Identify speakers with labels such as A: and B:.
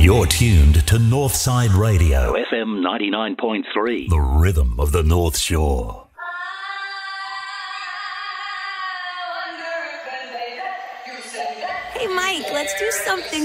A: You're tuned to Northside Radio,
B: FM 99.3,
A: the rhythm of the North Shore.
C: Hey, Mike, let's do something